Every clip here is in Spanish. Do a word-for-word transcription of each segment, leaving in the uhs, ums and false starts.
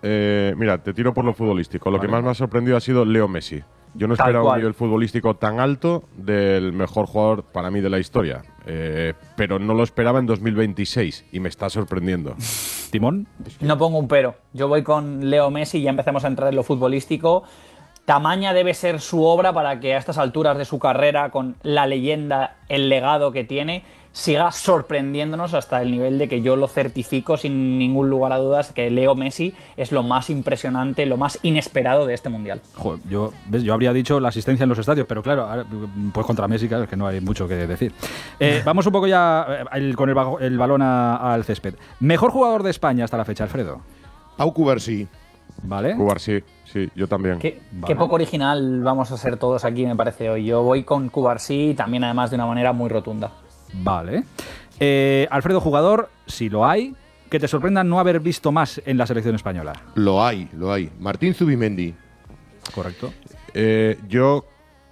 eh, mira, te tiro por lo futbolístico. Lo Vale. que más me ha sorprendido ha sido Leo Messi. Yo no Tal esperaba cual. un nivel futbolístico tan alto del mejor jugador para mí de la historia. Eh, pero no lo esperaba en dos mil veintiséis y me está sorprendiendo. Timón. No pongo un pero. Yo voy con Leo Messi y ya empezamos a entrar en lo futbolístico. Tamaña debe ser su obra para que a estas alturas de su carrera, con la leyenda, el legado que tiene, siga sorprendiéndonos hasta el nivel de que yo lo certifico sin ningún lugar a dudas que Leo Messi es lo más impresionante, lo más inesperado de este Mundial. Joder, yo, ¿ves? yo habría dicho la asistencia en los estadios, pero claro, ahora, pues contra Messi, claro, es que no hay mucho que decir. Eh, vamos un poco ya eh, el- con el, bajo- el balón a- al césped. Mejor jugador de España hasta la fecha, Alfredo. Pau Cubarsí. ¿Vale? Cubar sí, sí, yo también. Qué, Vale. qué poco original vamos a ser todos aquí, me parece hoy. Yo voy con Cubarsí también, además, de una manera muy rotunda. Vale. Eh, Alfredo, jugador, si lo hay, que te sorprenda no haber visto más en la selección española. Lo hay, lo hay. Martín Zubimendi. Correcto. Eh, yo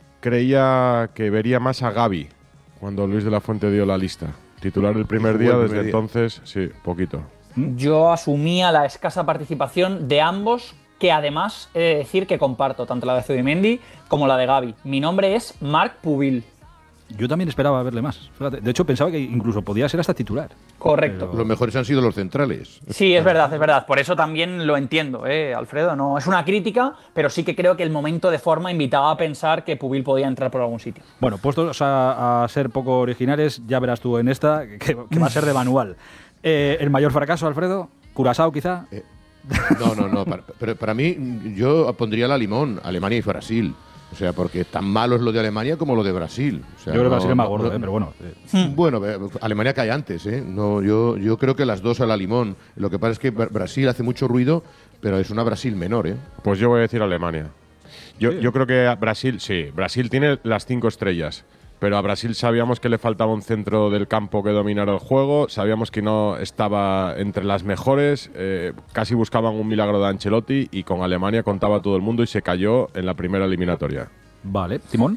creía que vería más a Gavi cuando Luis de la Fuente dio la lista. Titular el primer Jugó día, el desde primer día. entonces, sí, poquito. Yo asumía la escasa participación de ambos, que además he de decir que comparto tanto la de Zubimendi como la de Gavi. Mi nombre es Marc Pubil. Yo también esperaba verle más. Fíjate. De hecho, pensaba que incluso podía ser hasta titular. Correcto. Pero- Los mejores han sido los centrales. Sí, es verdad, es verdad. Por eso también lo entiendo, ¿eh, Alfredo? No es una crítica, pero sí que creo que el momento de forma invitaba a pensar que Pubil podía entrar por algún sitio. Bueno, puestos a, a ser poco originales, ya verás tú en esta, que, que va a ser de manual. Eh, ¿El mayor fracaso, Alfredo? ¿Curazao, quizá? Eh, No, no, no. Para, pero para mí, yo pondría la limón, Alemania y Brasil. O sea, porque tan malo es lo de Alemania como lo de Brasil. O sea, Yo creo que no- Brasil es más no- gordo, no- eh, pero bueno. eh. Bueno, eh, Alemania cae antes, ¿eh? No, yo, yo creo que las dos a la limón. Lo que pasa es que Bra- Brasil hace mucho ruido, pero es una Brasil menor, ¿eh? Pues yo voy a decir Alemania. Yo, yo creo que a Brasil, sí, Brasil tiene las cinco estrellas, pero a Brasil sabíamos que le faltaba un centro del campo que dominara el juego, sabíamos que no estaba entre las mejores, eh, casi buscaban un milagro de Ancelotti y con Alemania contaba todo el mundo y se cayó en la primera eliminatoria. Vale. ¿Timón?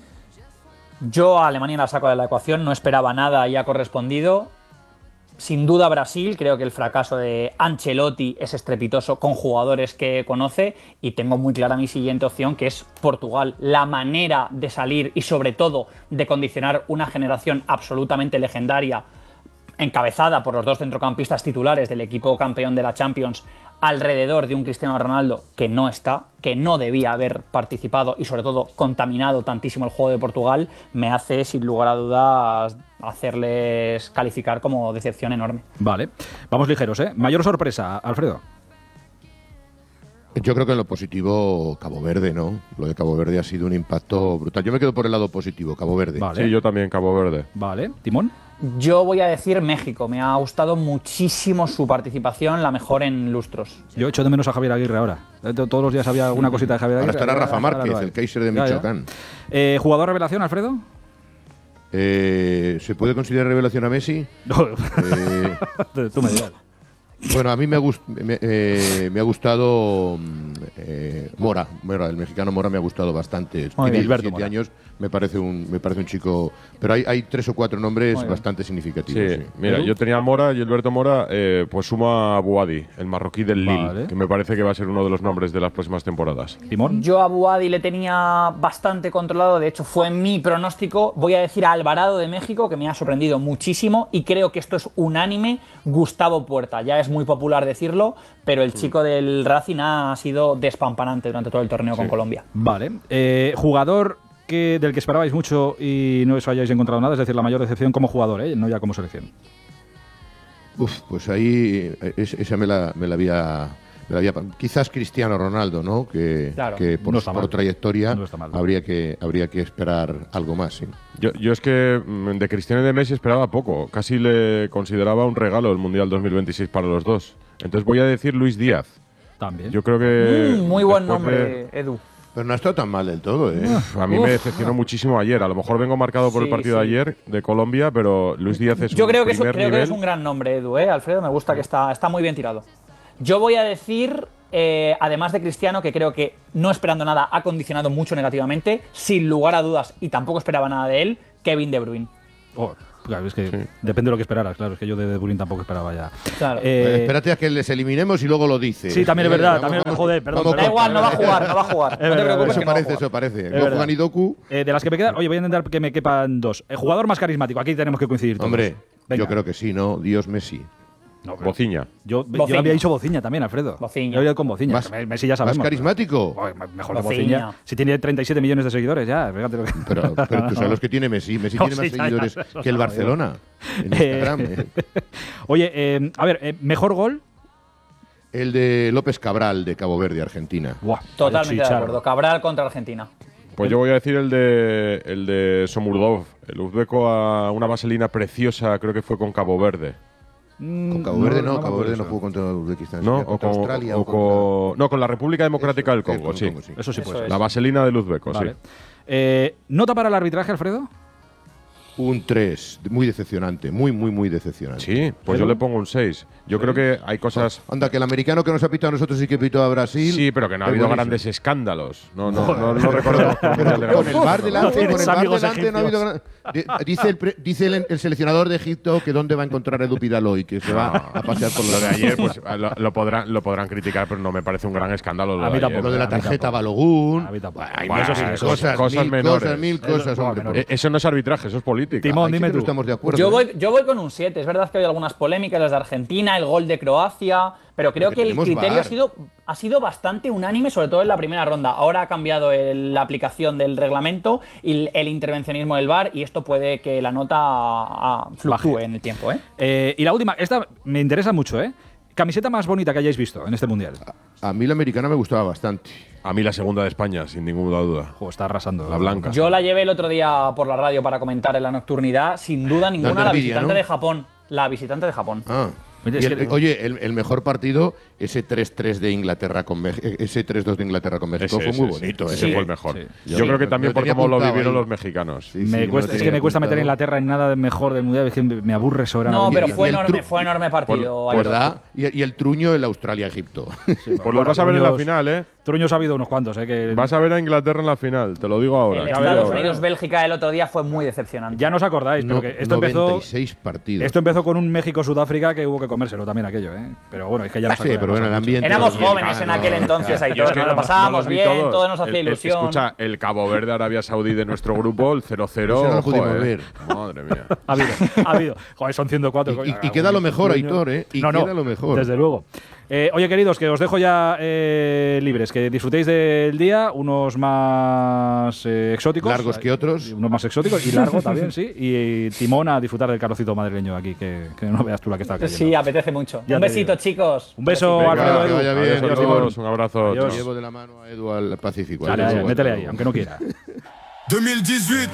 Yo a Alemania la saco de la ecuación, no esperaba nada y ha correspondido. Sin duda Brasil, creo que el fracaso de Ancelotti es estrepitoso con jugadores que conoce y tengo muy clara mi siguiente opción, que es Portugal. La manera de salir y sobre todo de condicionar una generación absolutamente legendaria encabezada por los dos centrocampistas titulares del equipo campeón de la Champions alrededor de un Cristiano Ronaldo que no está, que no debía haber participado y sobre todo contaminado tantísimo el juego de Portugal, me hace sin lugar a dudas hacerles calificar como decepción enorme. Vale. Vamos ligeros, ¿eh? Mayor sorpresa, Alfredo. Yo creo que en lo positivo, Cabo Verde, ¿no? Lo de Cabo Verde ha sido un impacto brutal. Yo me quedo por el lado positivo, Cabo Verde. Vale. Sí, yo también, Cabo Verde. Vale. ¿Timón? Yo voy a decir México, me ha gustado muchísimo su participación, la mejor en lustros. Yo echo de menos a Javier Aguirre ahora. Eh, to- Todos los días había alguna cosita de Javier Ahora Aguirre. estará Rafa ahora Márquez, no hay. el Kaiser de Ya, ya. Michoacán. Eh, ¿Jugador revelación, Alfredo? Eh, ¿Se puede considerar revelación a Messi? No. Eh, Tú me dirás. Bueno, a mí me ha, gust- me, eh, me ha gustado mm, eh, Mora, Mora, el mexicano Mora me ha gustado bastante. Muy Tiene bien, Alberto diecisiete Mora. años, me parece un me parece un chico, pero hay, hay tres o cuatro nombres Muy bien. bastante significativos. Sí, sí. mira, ¿Edu? yo tenía a Mora y Alberto Mora, eh, pues sumo a Bouadi, el marroquí del Lille, Vale. que me parece que va a ser uno de los nombres de las próximas temporadas. ¿Timón? Yo a Buadi le tenía bastante controlado, de hecho fue mi pronóstico. Voy a decir a Alvarado de México, que me ha sorprendido muchísimo y creo que esto es unánime. Gustavo Puerta, ya es muy popular decirlo, pero el chico del Racing ha sido despampanante durante todo el torneo con Colombia. Vale. Eh, jugador que, del que esperabais mucho y no os hayáis encontrado nada, es decir, la mayor decepción como jugador, ¿eh? No ya como selección. Uf, pues ahí eh, es- esa me la, me la había, me la había- quizás Cristiano Ronaldo, ¿no? Que, Claro. que por, No está por mal. trayectoria No está mal. habría que habría que esperar algo más. Sí. Yo, yo es que mm, de Cristiano y de Messi esperaba poco. Casi le consideraba un regalo el Mundial dos mil veintiséis para los dos. Entonces voy a decir Luis Díaz. También. Yo creo que... Mm, muy buen después nombre, de- Edu. Pero no ha estado tan mal del todo, ¿eh? A mí me decepcionó muchísimo ayer. A lo mejor vengo marcado por el Sí, partido sí. de ayer de Colombia, pero Luis Díaz es Yo un creo que, es, primer creo que nivel. es un gran nombre, Edu, ¿eh? Alfredo, me gusta que está, está muy bien tirado. Yo voy a decir, eh, además de Cristiano, que creo que no esperando nada ha condicionado mucho negativamente, sin lugar a dudas, y tampoco esperaba nada de él, Kevin De Bruyne. Oh, Claro, es que Sí. depende de lo que esperaras, claro, es que yo de De Bruyne tampoco esperaba ya. Claro. Eh, Espérate a que les eliminemos y luego lo dices. Sí, también es Eh, verdad, vamos- también, vamos- joder, perdón, vamos Da perdón. igual, no va a jugar, no va a jugar. No te verdad, preocupes Eso que no va a parece, jugar. eso parece. No verdad. juega ni Doku. Eh, de las que me quedan, oye, voy a intentar que me quepan dos. Eh, jugador más carismático, aquí tenemos que coincidir todos. Hombre, Venga. yo creo que sí, ¿no? Dios Messi. No, pero Bociña. yo, yo Bociña. había dicho Bociña también, Alfredo. Bociña. Yo había ido con Bociña. Más- que Messi ya sabemos. ¿Más carismático? Joder, mejor que Bociña. Bociña. Si tiene treinta y siete millones de seguidores ya, fíjate lo que... Pero, pero tú sabes los que tiene Messi. Messi No, tiene más sí, ya, ya, seguidores eso que el sabía. Barcelona en Eh, Instagram. eh. Oye, eh, a ver, eh, ¿mejor gol? El de López Cabral, de Cabo Verde, Argentina. Buah, Totalmente de chicharro. acuerdo. Cabral contra Argentina. Pues yo voy a decir el de el de Somurdov, el uzbeco a una vaselina preciosa, creo que fue con Cabo Verde. Mm, Con Cabo Verde no, me Cabo acuerdo Verde no eso. jugó contra Uzbekistán. ¿No? sería O contra con, Australia o o contra- con- no, con la República Democrática Eso, del Congo, es, sí. con Congo, sí. Eso sí Eso puede es. ser. La vaselina del uzbeco, Vale. sí. Eh, ¿Nota para el arbitraje, Alfredo? Un tres, muy decepcionante, muy, muy, muy decepcionante. Sí, pues yo le pongo un seis. Yo creo que hay cosas... Anda, que el americano que nos ha pitado a nosotros sí que pitó a Brasil. Sí, pero que no ha es habido buenísimo. grandes escándalos. No, no, no, no recordemos que Pero el con el bar No delante, tienes con el bar amigos delante no ha habido gran- Di- Dice, el, pre- dice el, el seleccionador de Egipto que dónde va a encontrar a Edu Pidal hoy, que se va a pasear por Lo los de ayer, pues lo, lo podrán, lo podrán criticar, pero no me parece un gran escándalo. Lo A de mí ayer. tampoco. Lo de la A mí tarjeta tampoco. Balogún. A mí tampoco. Hay Bueno, cosas, eso- cosas, cosas mil menores. cosas, mil cosas, Eso- hombre. bueno, Eh, Eso no es arbitraje, eso es política. Timón, Ahí sí dime que no tú. estamos de acuerdo. Yo ¿eh? voy, yo voy con un siete. Es verdad que ha habido algunas polémicas, las de Argentina, el gol de Croacia, pero creo Porque que el tenemos criterio V A R. ha sido, ha sido bastante unánime, sobre todo en la primera ronda. Ahora ha cambiado el- la aplicación del reglamento y el, el intervencionismo del V A R, y esto puede que la nota ah, fluctúe Baje. en el tiempo, ¿eh? Eh, y la última, esta me interesa mucho, ¿eh? Camiseta más bonita que hayáis visto en este mundial. A mí la americana me gustaba bastante. A mí la segunda de España, sin ninguna duda. Joder, está arrasando. La blanca. Yo la llevé el otro día por la radio para comentar en la nocturnidad. Sin duda ninguna, la Nvidia, visitante ¿no? de Japón. La visitante de Japón. Ah. Oye, Y es el- que- oye, el, el mejor partido, ese tres tres de Inglaterra con México, ese tres dos de Inglaterra con México Ese, fue ese, muy sí. bonito. Ese ¿eh? fue el mejor. Sí. Yo Sí. creo que también Lo por tenía cómo lo apuntado vivieron ahí. los mexicanos. Sí, me sí, cuesta, lo es que me tenía cuesta meter a apuntado. Inglaterra en nada de mejor del mundial, es que me aburre soberanamente. No, pero y- fue y el enorme, tru- fue enorme partido. Alberto. ¿Verdad? Y, y el truño, el Australia-Egipto. Pues lo vas a ver en la final, ¿eh? Truños ha habido unos cuantos, ¿eh? Que Vas a ver a Inglaterra en la final, te lo digo ahora. El Te lo Estados digo ahora. Unidos-Bélgica el otro día fue muy decepcionante. ya no os acordáis, pero No, que esto empezó, noventa y seis partidos. esto empezó con un México-Sudáfrica que hubo que comérselo también aquello, ¿eh? Pero bueno, es que ya no Sí, pero bueno, el ambiente. Éramos los jóvenes en mexicanos, aquel entonces, claro. ahí Yo es todos que nos no- lo pasábamos no los vi bien, todos. todo nos hacía El- el- ilusión. Escucha, el Cabo Verde, Arabia Saudí de nuestro grupo, el cero cero. Ese no lo pudimos joder, ver. Madre mía. Ha habido, ha habido. Joder, son ciento cuatro. Y- coño, y- y queda lo mejor, Truño. Aitor, ¿eh? Y no, no, queda lo mejor. Desde luego. Eh, oye, queridos, que os dejo ya eh, libres, que disfrutéis del día, unos más eh, exóticos. Largos que otros. Y unos más exóticos y largo también, sí. Y, Timón a disfrutar del calorcito madrileño aquí, que, que no veas tú la que está cayendo. Sí, apetece mucho. Ya Un te besito, digo. chicos. Un beso, Venga, Alfredo. que Edu. vaya bien. Adiós a Adiós, todos, Timón. un abrazo. Adiós. chao. Llevo de la mano a Edu al Pacífico. Dale, Adiós, dale, métele ahí, hasta aunque luego. no quiera. deux mille dix-huit,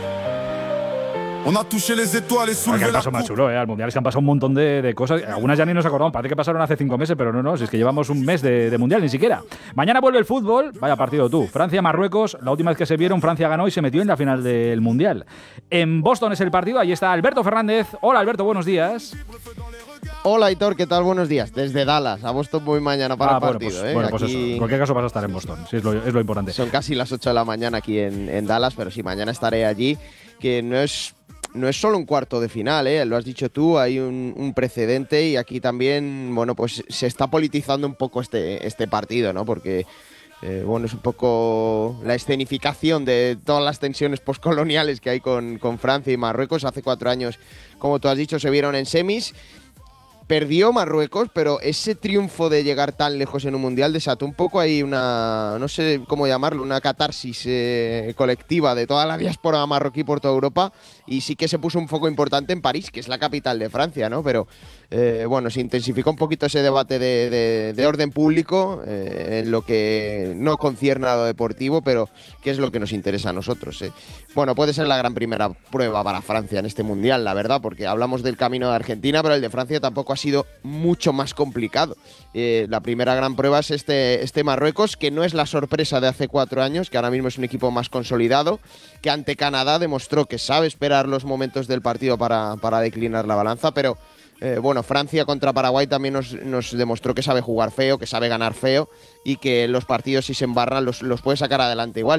on a touché les étoiles et Que soulevé han la pasado más coupe. chulo, ¿eh? Al mundial es que han pasado un montón de, de cosas. Algunas ya ni nos acordamos. Parece que pasaron hace cinco meses, pero no, no. Si es que llevamos un mes de, de mundial, ni siquiera. Mañana vuelve el fútbol. Vaya partido tú. Francia-Marruecos. La última vez que se vieron, Francia ganó y se metió en la final del mundial. En Boston es el partido. Ahí está Alberto Fernández. Hola, Alberto, buenos días. Hola, Aitor, ¿qué tal? Buenos días. Desde Dallas. A Boston voy mañana para Ah, el bueno, partido. pues, ¿eh? bueno, pues eso. Aquí En cualquier caso vas a estar en Boston. Sí, es lo, es lo importante. son casi las ocho de la mañana aquí en, en Dallas, pero sí, mañana estaré allí, que no es, no es solo un cuarto de final, ¿eh? Lo has dicho tú, hay un, un precedente y aquí también, bueno, pues se está politizando un poco este, este partido, ¿no? Porque, eh, bueno, es un poco la escenificación de todas las tensiones postcoloniales que hay con, con Francia y Marruecos. Hace cuatro años, como tú has dicho, se vieron en semis. Perdió Marruecos, pero ese triunfo de llegar tan lejos en un mundial desató un poco ahí una, no sé cómo llamarlo, una catarsis eh, colectiva de toda la diáspora marroquí por toda Europa, y sí que se puso un foco importante en París, que es la capital de Francia, ¿no? Pero eh, bueno, se intensificó un poquito ese debate de, de- de orden público eh, en lo que no concierne a lo deportivo, pero que es lo que nos interesa a nosotros. eh. Bueno, puede ser la gran primera prueba para Francia en este mundial, la verdad, porque hablamos del camino de Argentina, pero el de Francia tampoco ha sido mucho más complicado. Eh, la primera gran prueba es este, este Marruecos, que no es la sorpresa de hace cuatro años, que ahora mismo es un equipo más consolidado, que ante Canadá demostró que sabe esperar los momentos del partido para, para declinar la balanza, pero eh, bueno, Francia contra Paraguay también nos, nos demostró que sabe jugar feo, que sabe ganar feo y que los partidos si se embarran los, los puede sacar adelante igual.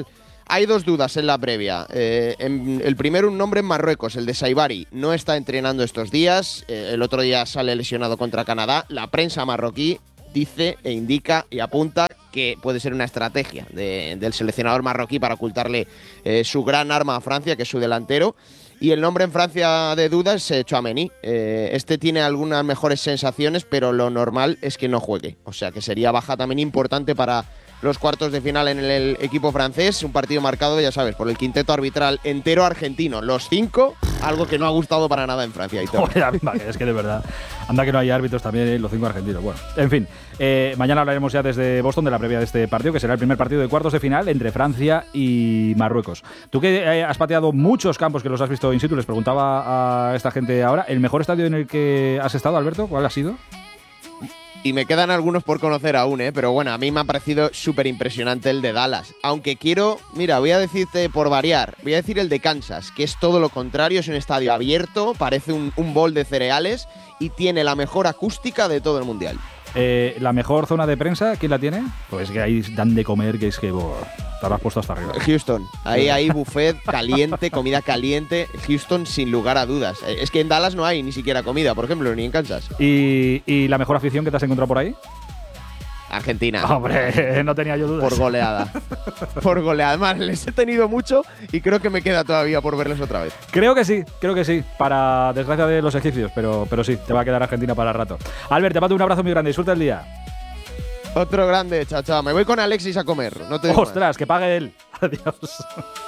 hay dos dudas en la previa. Eh, en, el primero, un nombre en Marruecos, el de Saibari. No está entrenando estos días. Eh, el otro día sale lesionado contra Canadá. La prensa marroquí dice e indica y apunta que puede ser una estrategia de, del seleccionador marroquí para ocultarle eh, su gran arma a Francia, que es su delantero. Y el nombre en Francia de duda es eh, Tchouaméni. Eh, este tiene algunas mejores sensaciones, pero lo normal es que no juegue. O sea que sería baja también importante para los cuartos de final en el, el equipo francés. Un partido marcado, ya sabes, por el quinteto arbitral entero argentino. Los cinco, algo que no ha gustado para nada en Francia. Joder, es que de verdad, anda que no hay árbitros también, ¿eh? Los cinco argentinos. Bueno, en fin, eh, mañana hablaremos ya desde Boston de la previa de este partido, que será el primer partido de cuartos de final entre Francia y Marruecos. Tú que eh, has pateado muchos campos, que los has visto in situ, les preguntaba a esta gente ahora, ¿el mejor estadio en el que has estado, Alberto? ¿Cuál ha sido? Y me quedan algunos por conocer aún, ¿eh? Pero bueno, a mí me ha parecido súper impresionante el de Dallas. Aunque quiero, mira, voy a decirte por variar, voy a decir el de Kansas, que es todo lo contrario, es un estadio abierto, parece un, un bol de cereales y tiene la mejor acústica de todo el mundial. Eh, ¿La mejor zona de prensa, quién la tiene? Pues que ahí dan de comer, que es que bo, te habrás puesto hasta arriba. Houston, ahí hay buffet caliente, comida caliente. Houston, sin lugar a dudas. Es que en Dallas no hay ni siquiera comida, por ejemplo, ni en Kansas. ¿Y, y la mejor afición que te has encontrado por ahí? Argentina. Hombre, no tenía yo dudas. Por goleada. Por goleada. Además, les he tenido mucho y creo que me queda todavía por verles otra vez. Creo que sí, creo que sí. Para desgracia de los egipcios, pero, pero sí, te va a quedar Argentina para el rato. Albert, te mando un abrazo muy grande. Disfruta el día. Otro grande, chao, chao. Me voy con Alexis a comer. No te digo Ostras, más. que pague él. Adiós.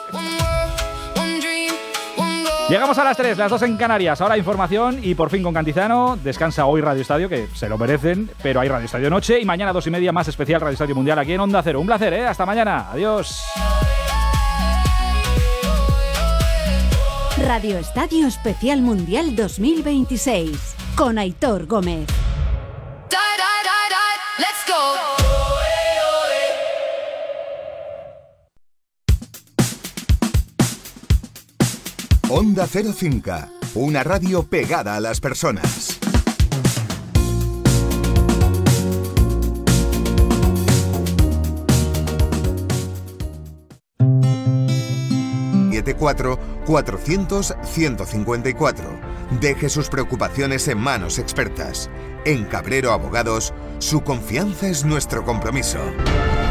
Llegamos a las tres, las dos en Canarias. Ahora información y por fin con Cantizano. Descansa hoy Radio Estadio, que se lo merecen, pero hay Radio Estadio noche y mañana dos y media más especial Radio Estadio Mundial aquí en Onda Cero. Un placer, ¿eh? Hasta mañana. Adiós. Radio Estadio Especial Mundial dos mil veintiséis con Aitor Gómez. Let's go. Onda Cero Cinca, una radio pegada a las personas. siete cuatro cuatrocientos ciento cincuenta y cuatro. Deje sus preocupaciones en manos expertas. En Cabrero Abogados, su confianza es nuestro compromiso.